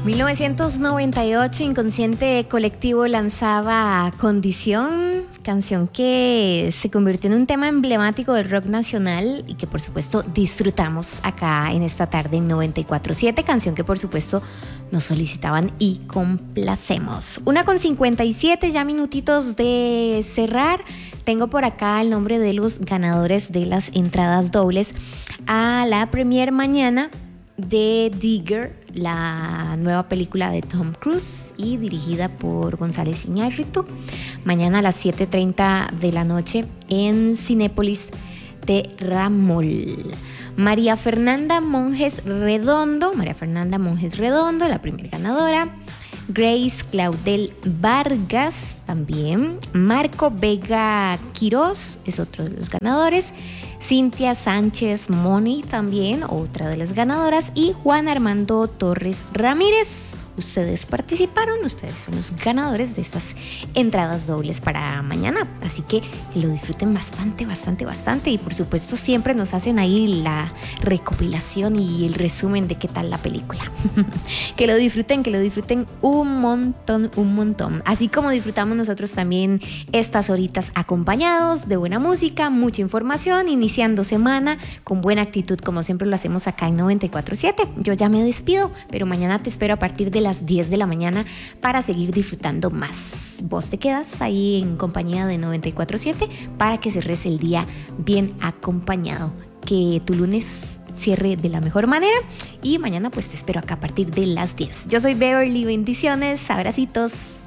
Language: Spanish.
1998, Inconsciente Colectivo lanzaba Condición, canción que se convirtió en un tema emblemático del rock nacional y que por supuesto disfrutamos acá en esta tarde en 94.7, canción que por supuesto nos solicitaban y complacemos. 1:57, ya minutitos de cerrar. Tengo por acá el nombre de los ganadores de las entradas dobles a la premier mañana de Digger, la nueva película de Tom Cruise y dirigida por González Iñárritu, mañana a las 7:30 de la noche en Cinépolis de Ramol. María Fernanda Monjes Redondo, la primera ganadora. Grace Claudel Vargas también. Marco Vega Quirós es otro de los ganadores. Cintia Sánchez Moni también, otra de las ganadoras. Y Juan Armando Torres Ramírez. Ustedes participaron, ustedes son los ganadores de estas entradas dobles para mañana. Así que lo disfruten bastante. Y por supuesto siempre nos hacen ahí la recopilación y el resumen de qué tal la película. que lo disfruten un montón. Así como disfrutamos nosotros también estas horitas acompañados de buena música, mucha información, iniciando semana con buena actitud como siempre lo hacemos acá en 94.7. Yo ya me despido, pero mañana te espero a partir de las 10 de la mañana para seguir disfrutando más. Vos te quedas ahí en compañía de 94.7 para que cerres el día bien acompañado. Que tu lunes cierre de la mejor manera y mañana pues te espero acá a partir de las 10. Yo soy Beverly, bendiciones, abracitos.